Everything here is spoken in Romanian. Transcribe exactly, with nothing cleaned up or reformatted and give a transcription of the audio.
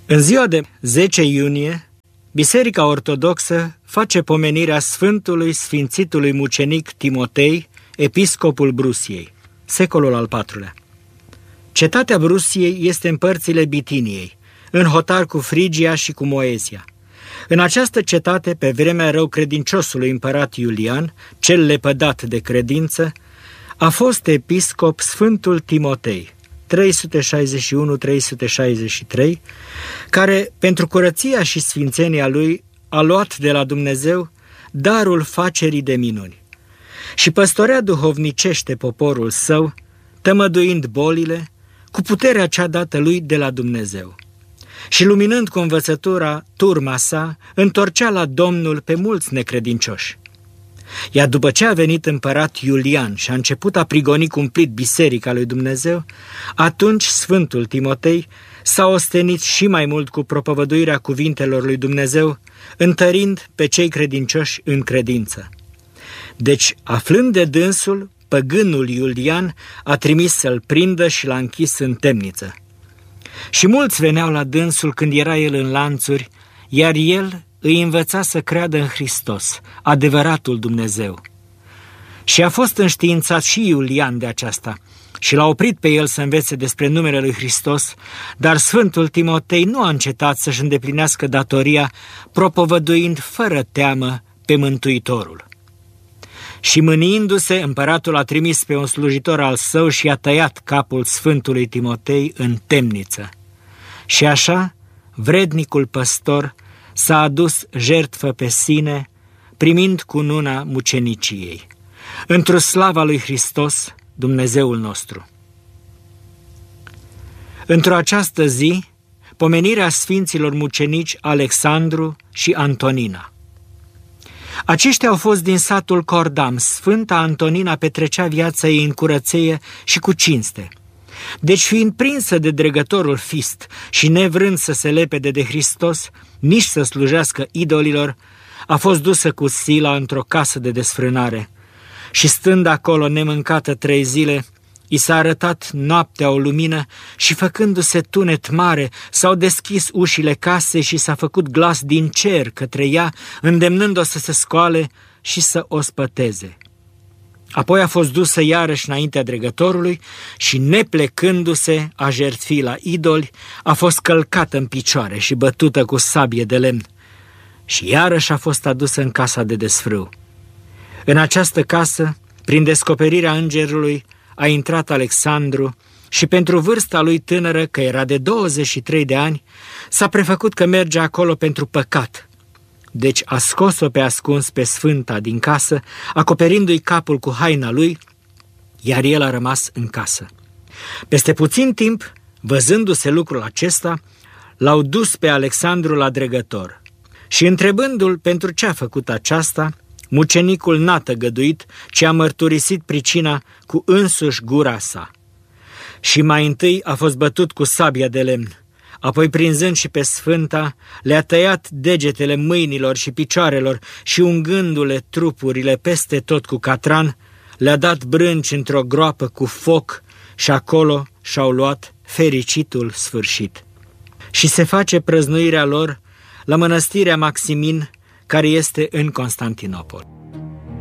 În ziua de zece iunie, Biserica Ortodoxă face pomenirea Sfântului Sfințitului Mucenic Timotei, episcopul Brusiei, secolul al patrulea. Cetatea Brusiei este în părțile Bitiniei, în hotar cu Frigia și cu Moezia. În această cetate, pe vremea răucredinciosului împărat Iulian, cel lepădat de credință, a fost episcop Sfântul Timotei, trei sute șaizeci și unu - trei sute șaizeci și trei, care, pentru curăția și sfințenia lui, a luat de la Dumnezeu darul facerii de minuni și păstorea duhovnicește poporul său, tămăduind bolile, cu puterea cea dată lui de la Dumnezeu. Și luminând cu învățătura turma sa, întorcea la Domnul pe mulți necredincioși. Iar după ce a venit împărat Iulian și a început a prigoni cumplit biserica lui Dumnezeu, atunci Sfântul Timotei s-a ostenit și mai mult cu propovăduirea cuvintelor lui Dumnezeu, întărind pe cei credincioși în credință. Deci, aflând de dânsul, păgânul Iulian a trimis să-l prindă și l-a închis în temniță. Și mulți veneau la dânsul când era el în lanțuri, iar el îi învăța să creadă în Hristos, adevăratul Dumnezeu. Și a fost înștiințat și Iulian de aceasta și l-a oprit pe el să învețe despre numele lui Hristos, dar Sfântul Timotei nu a încetat să-și îndeplinească datoria, propovăduind fără teamă pe Mântuitorul. Și mâniindu-se, împăratul a trimis pe un slujitor al său și a tăiat capul Sfântului Timotei în temniță. Și așa, vrednicul păstor s-a adus jertfă pe sine, primind cununa muceniciei, într-o slava lui Hristos, Dumnezeul nostru. Într-o această zi, pomenirea sfinților mucenici Alexandru și Antonina. Aceștia au fost din satul Cordam. Sfânta Antonina petrecea viața ei în curățenie și cu cinste. Deci, fiind prinsă de dregătorul Fist și nevrând să se lepede de Hristos, nici să slujească idolilor, a fost dusă cu sila într-o casă de desfrânare. Și stând acolo nemâncată trei zile, i s-a arătat noaptea o lumină și, făcându-se tunet mare, s-au deschis ușile casei și s-a făcut glas din cer către ea, îndemnând-o să se scoale și să o spăteze. Apoi a fost dusă iarăși înaintea dregătorului și, neplecându-se a jertfi la idoli, a fost călcată în picioare și bătută cu sabie de lemn. Și iarăși a fost adusă în casa de desfrâu. În această casă, prin descoperirea îngerului, a intrat Alexandru și pentru vârsta lui tânără, că era de douăzeci și trei de ani, s-a prefăcut că merge acolo pentru păcat. Deci a scos-o pe ascuns pe Sfânta din casă, acoperindu-i capul cu haina lui, iar el a rămas în casă. Peste puțin timp, văzându-se lucrul acesta, l-au dus pe Alexandru la dregător. Și întrebându-l pentru ce a făcut aceasta, mucenicul n-a tăgăduit, ci a mărturisit pricina cu însuși gura sa. Și mai întâi a fost bătut cu sabia de lemn, apoi prinzând și pe Sfânta, le-a tăiat degetele mâinilor și picioarelor și ungându-le trupurile peste tot cu catran, le-a dat brânci într-o groapă cu foc și acolo și-au luat fericitul sfârșit. Și se face prăznuirea lor la mănăstirea Maximin, care este în Constantinopol.